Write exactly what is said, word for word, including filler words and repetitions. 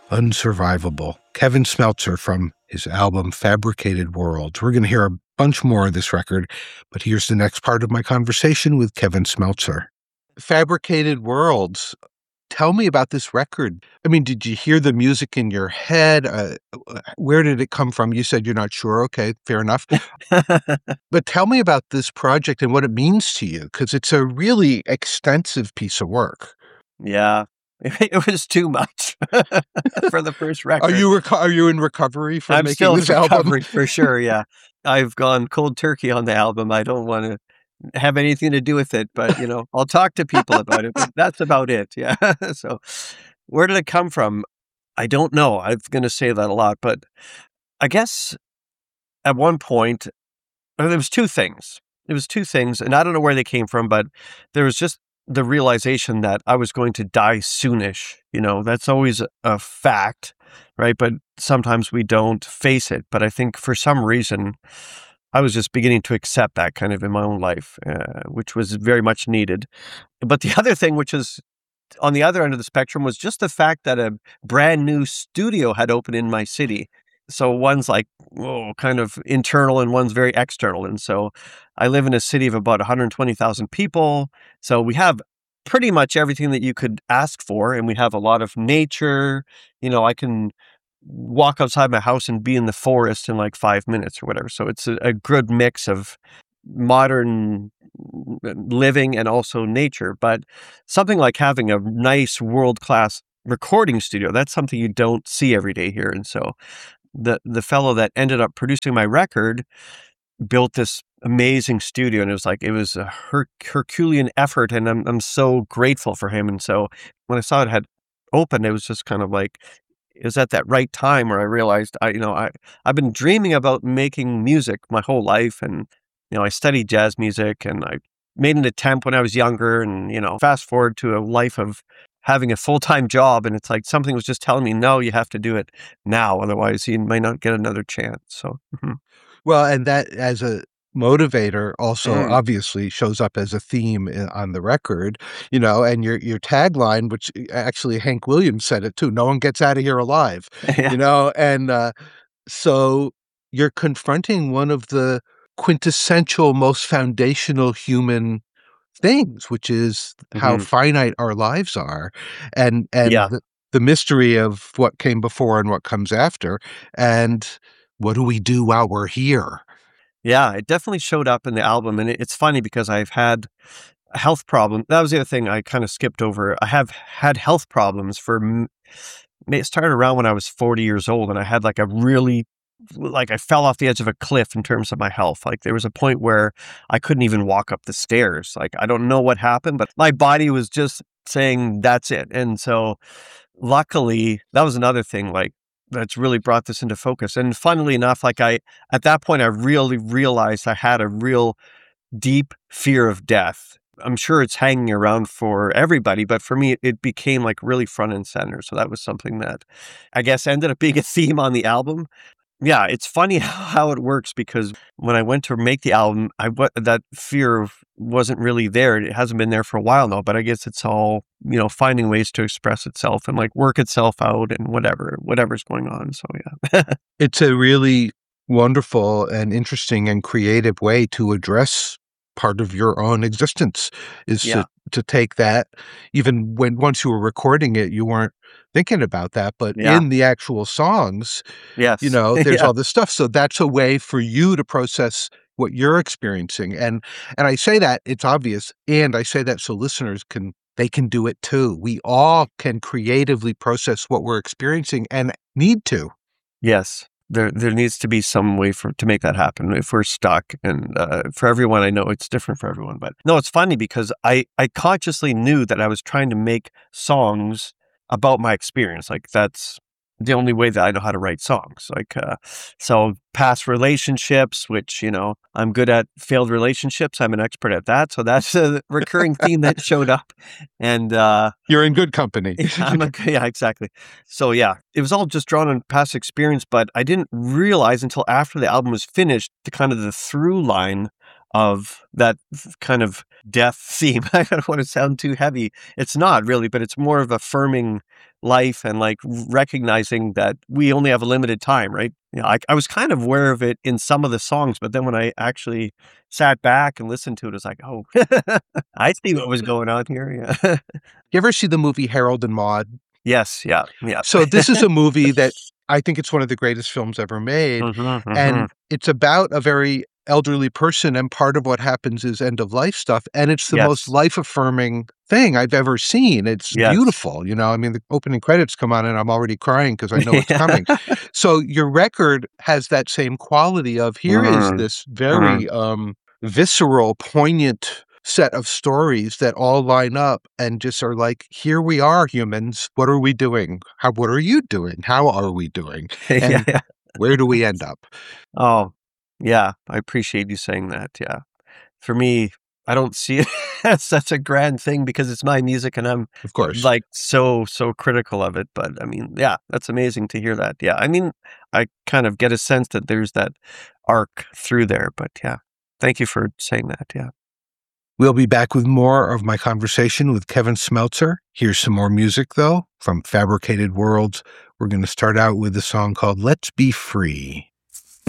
Unsurvivable. Kevin Smeltzer from his album Fabricated Worlds. We're going to hear a bunch more of this record, but here's the next part of my conversation with Kevin Smeltzer. Fabricated Worlds. Tell me about this record. I mean, did you hear the music in your head? Uh, where did it come from? You said you're not sure. Okay, fair enough. But tell me about this project and what it means to you, because it's a really extensive piece of work. Yeah, it was too much for the first record. Are you reco- are you in recovery from I'm making still this recovering album? for sure, yeah. I've gone cold turkey on the album. I don't want to have anything to do with it, but, you know, I'll talk to people about it, but that's about it, yeah. So where did it come from? I don't know. I'm going to say that a lot, but I guess at one point, well, there was two things. It was two things, and I don't know where they came from, but there was just the realization that I was going to die soonish. You know, that's always a fact, right? But sometimes we don't face it. But I think for some reason, I was just beginning to accept that kind of in my own life, uh, which was very much needed. But the other thing, which is on the other end of the spectrum, was just the fact that a brand new studio had opened in my city. So one's like, whoa, kind of internal and one's very external. And so I live in a city of about one hundred twenty thousand people. So we have pretty much everything that you could ask for. And we have a lot of nature. You know, I can walk outside my house and be in the forest in like five minutes or whatever. So it's a, a good mix of modern living and also nature. But something like having a nice world-class recording studio, that's something you don't see every day here. And so the the fellow that ended up producing my record built this amazing studio, and it was like it was a her- Herculean effort, and I'm I'm so grateful for him. And so when I saw it had opened, it was just kind of like it was at that right time where I realized I you know I I've been dreaming about making music my whole life, and you know I studied jazz music, and I made an attempt when I was younger, and you know fast forward to a life of having a full-time job, and it's like something was just telling me, no, you have to do it now, otherwise you might not get another chance. So, mhm. Well, and that as a motivator also Mm. obviously shows up as a theme i- on the record, you know, and your your tagline, which uh, actually Hank Williams said it too, no one gets out of here alive, Yeah. you know, and uh, so you're confronting one of the quintessential, most foundational human things, which is how Mhm. finite our lives are, and and Yeah. the, the mystery of what came before and what comes after, and what do we do while we're here? Yeah, it definitely showed up in the album, and it, it's funny because I've had a health problem. That was the other thing I kind of skipped over. I have had health problems for m- it started around when I was forty years old, and I had like a really like I fell off the edge of a cliff in terms of my health. Like there was a point where I couldn't even walk up the stairs. Like I don't know what happened, but my body was just saying that's it. And so luckily, that was another thing like that's really brought this into focus. And funnily enough, like I at that point I really realized I had a real deep fear of death. I'm sure it's hanging around for everybody, but for me, it became like really front and center. So that was something that I guess ended up being a theme on the album. Yeah, it's funny how it works because when I went to make the album, I wa- that fear of- wasn't really there. It hasn't been there for a while now, but I guess it's all, you know, finding ways to express itself and like work itself out and whatever, whatever's going on. So yeah. It's a really wonderful and interesting and creative way to address part of your own existence, is Yeah. to to take that, even when once you were recording it, you weren't thinking about that, but Yeah. in the actual songs, you Yes. know, there's Yeah. all this stuff. So that's a way for you to process what you're experiencing. And and I say that it's obvious, and I say that so listeners can they can do it too. We all can creatively process what we're experiencing and need to. Yes. There, there needs to be some way for to make that happen if we're stuck. And uh, for everyone, I know it's different for everyone. But no, it's funny because I, I consciously knew that I was trying to make songs about my experience. Like that's the only way that I know how to write songs. Like uh, so, past relationships, which you know I'm good at failed relationships. I'm an expert at that. So that's a recurring theme that showed up. And uh, You're in good company. yeah, I'm a, yeah, exactly. So yeah, it was all just drawn on past experience, but I didn't realize until after the album was finished the kind of the through line of that kind of death theme. I don't want to sound too heavy. It's not really, but it's more of affirming life and like recognizing that we only have a limited time, right? You know, I, I was kind of aware of it in some of the songs, but then when I actually sat back and listened to it, it's like, oh, I see what was going on here. Yeah. You ever see the movie Harold and Maude? Yes. Yeah. Yeah. So this is a movie that I think it's one of the greatest films ever made, Mhm, mhm. and it's about a very elderly person, and part of what happens is end-of-life stuff, and it's the most Yes. life-affirming thing I've ever seen. It's Yes. beautiful, you know? I mean, the opening credits come on, and I'm already crying 'cause I know it's Yeah. coming. So your record has that same quality of, here is Mm, this mhm. very, um, visceral, poignant set of stories that all line up and just are like, "Here we are, humans. What are we doing? How what are you doing? How are we doing? Yeah, And yeah. where do we end up?" Oh, yeah, I appreciate you saying that, yeah. For me, I don't see it as such a grand thing because it's my music and I'm, Of course. like, so, so critical of it, but, I mean, yeah, that's amazing to hear that, yeah. I mean, I kind of get a sense that there's that arc through there, but yeah. Thank you for saying that, yeah. We'll be back with more of my conversation with Kevin Smeltzer. Here's some more music, though, from Fabricated Worlds. We're gonna start out with a song called Let's Be Free.